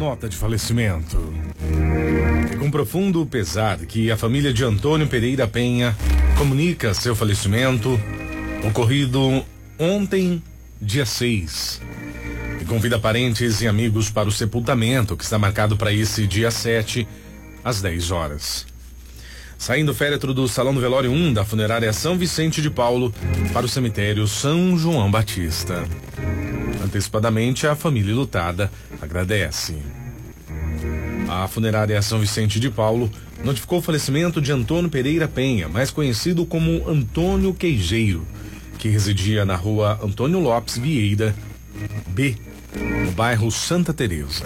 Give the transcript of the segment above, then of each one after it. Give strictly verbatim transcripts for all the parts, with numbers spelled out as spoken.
nota de falecimento. É com profundo pesar que a família de Antônio Pereira Penha comunica seu falecimento ocorrido ontem, dia seis. E convida parentes e amigos para o sepultamento, que está marcado para esse dia sete, às dez horas. Saindo o féretro do Salão do Velório um da Funerária São Vicente de Paulo para o cemitério São João Batista. Antecipadamente, a família lutada agradece. A Funerária São Vicente de Paulo notificou o falecimento de Antônio Pereira Penha, mais conhecido como Antônio Queijeiro, que residia na rua Antônio Lopes Vieira B, no bairro Santa Teresa.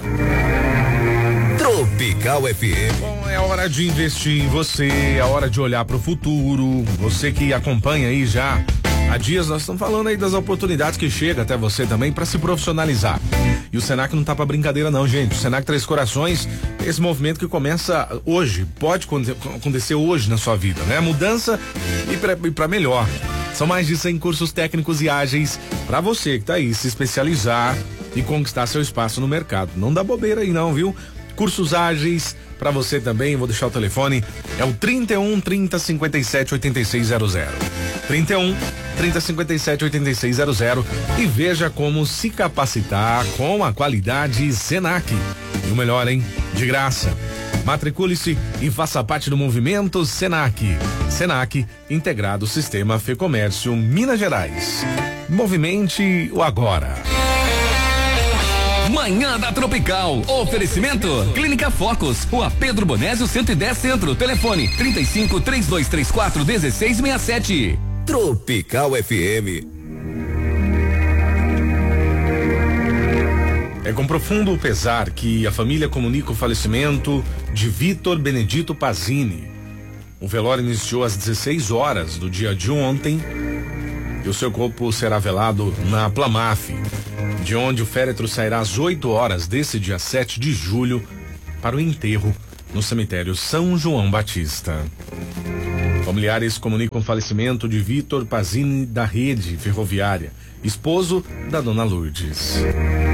Tropical F M. Bom, é hora de investir em você, é hora de olhar para o futuro. Você que acompanha aí já há dias, nós estamos falando aí das oportunidades que chegam até você também para se profissionalizar. E o Senac não tá para brincadeira não, gente. O Senac Três Corações, esse movimento que começa hoje, pode acontecer hoje na sua vida, né? Mudança e para melhor. São mais de cem cursos técnicos e ágeis para você que tá aí se especializar e conquistar seu espaço no mercado. Não dá bobeira aí não, viu? Cursos ágeis para você também, vou deixar o telefone, é o trinta e um, trinta, cinquenta e sete, oitenta e seis zero zero. trinta e um, trinta, cinquenta e sete, oitenta e seis zero zero e veja como se capacitar com a qualidade Senac. E o melhor, hein? De graça. Matricule-se e faça parte do movimento Senac. Senac, integrado Sistema Fecomércio Minas Gerais. Movimente o agora. Manhã da Tropical. Oferecimento Clínica Focus, Rua Pedro Bonésio cento e dez Centro. Telefone trinta e cinco, trinta e dois trinta e quatro, dezesseis sessenta e sete. Tropical F M. É com profundo pesar que a família comunica o falecimento de Vitor Benedito Pazini. O velório iniciou às dezesseis horas do dia de ontem e o seu corpo será velado na Plamaf, de onde o féretro sairá às oito horas desse dia sete de julho para o enterro no cemitério São João Batista. Familiares comunicam o falecimento de Vitor Pazini da Rede Ferroviária, esposo da dona Lourdes.